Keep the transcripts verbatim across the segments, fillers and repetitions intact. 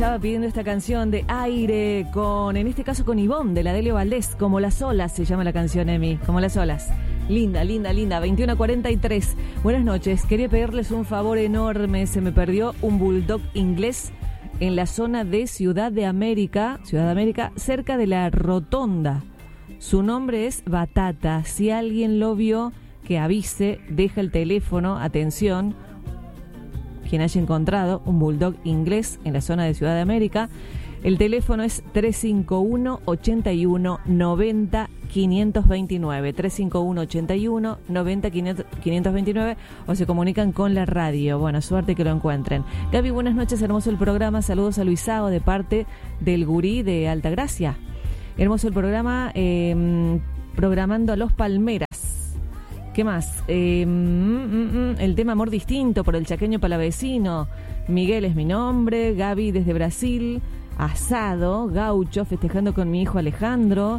estaba pidiendo esta canción de Aire, con, en este caso con Ivonne, de la Delio Valdés, Como las olas se llama la canción, Emi, Como las olas. Linda, linda, linda, veintiuno cuarenta y tres. Buenas noches, quería pedirles un favor enorme, se me perdió un bulldog inglés en la zona de Ciudad de América, Ciudad de América, cerca de la Rotonda. Su nombre es Batata, si alguien lo vio, que avise, deja el teléfono, atención, quien haya encontrado un bulldog inglés en la zona de Ciudad de América. El teléfono es tres cinco uno, ocho uno, nueve cero, cinco dos nueve, tres cinco uno, ocho uno, nueve cero, cinco dos nueve, o se comunican con la radio. Buena suerte que lo encuentren. Gaby, buenas noches, hermoso el programa. Saludos a Luisao de parte del Gurí de Altagracia. Hermoso el programa, eh, programando a los Palmeras. ¿Qué más? Eh, mm, mm, el tema Amor Distinto por el Chaqueño Palavecino. Miguel es mi nombre. Gaby desde Brasil. Asado, gaucho, festejando con mi hijo Alejandro.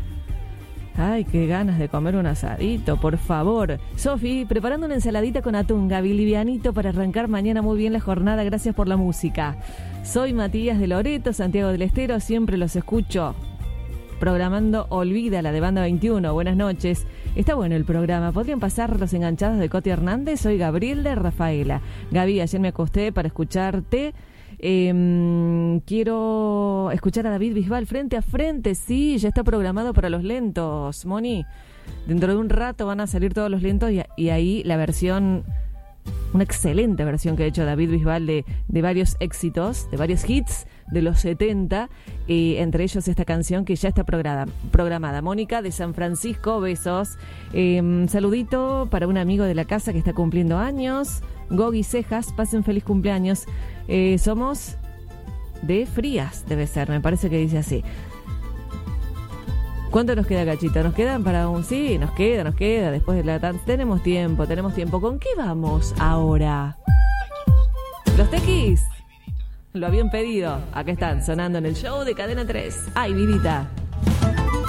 Ay, qué ganas de comer un asadito, por favor. Sofi, preparando una ensaladita con atún. Gaby, livianito para arrancar mañana muy bien la jornada. Gracias por la música. Soy Matías de Loreto, Santiago del Estero. Siempre los escucho programando Olvida, la de Banda veintiuno. Buenas noches. Está bueno el programa. ¿Podrían pasar los enganchados de Coti Hernández? Soy Gabriel de Rafaela. Gaby, ayer me acosté para escucharte. Eh, quiero escuchar a David Bisbal frente a frente. Sí, ya está programado para los lentos, Moni. Dentro de un rato van a salir todos los lentos y, y ahí la versión, una excelente versión que ha hecho David Bisbal de, de varios éxitos, de varios hits de los setenta, eh, entre ellos esta canción que ya está programada. programada. Mónica de San Francisco, besos. Eh, saludito para un amigo de la casa que está cumpliendo años. Gogi Cejas, pasen feliz cumpleaños. Eh, somos de Frías, debe ser, me parece que dice así. ¿Cuánto nos queda, Cachita? ¿Nos quedan para un...? Sí, nos queda, nos queda. Después de la... Tenemos tiempo, tenemos tiempo. ¿Con qué vamos ahora? ¿Los tequis? Lo habían pedido. Acá están, sonando en el show de Cadena tres. ¡Ay, vidita!